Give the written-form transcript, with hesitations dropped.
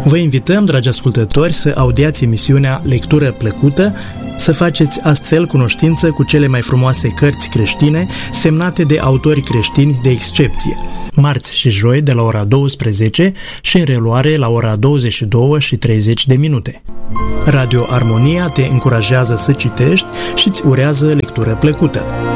Vă invităm, dragi ascultători, să audiați emisiunea Lectură Plăcută, să faceți astfel cunoștință cu cele mai frumoase cărți creștine semnate de autori creștini de excepție. Marți și joi de la ora 12 și în reluare la ora 22:30. Radio Armonia te încurajează să citești și îți urează lectură plăcută.